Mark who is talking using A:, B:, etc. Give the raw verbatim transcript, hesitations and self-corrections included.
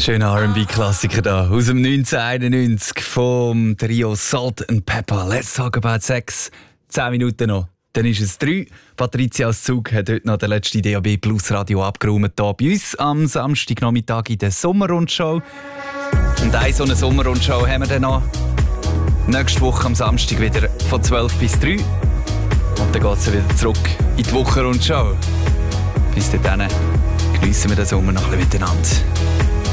A: Schöner R and B-Klassiker da aus dem neunzehnhunderteinundneunzig vom Trio Salt and Pepper. Let's talk about sex. Zehn Minuten noch. Dann ist es drei. Patricia aus Zug hat heute noch den letzten D A B Plus Radio abgeräumt hier bei uns am Samstagnachmittag in der Sommerrundschau. Und eine so eine Sommerrundschau haben wir dann noch nächste Woche am Samstag wieder von zwölf bis drei. Und dann geht es wieder zurück in die Wochenrundschau. Bis dahin geniessen wir den Sommer noch ein bisschen miteinander.